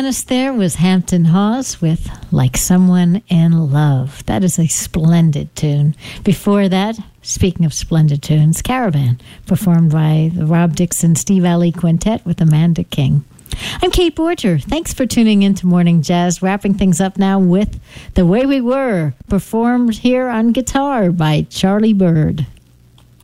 us there was Hampton Hawes with Like Someone in Love. That is a splendid tune. Before that, speaking of splendid tunes, Caravan, performed by the Rob Dixon Steve Alley Quintet with Amanda King. I'm Kate Borger. Thanks for tuning in to Morning Jazz. Wrapping things up now with The Way We Were, performed here on guitar by Charlie Bird.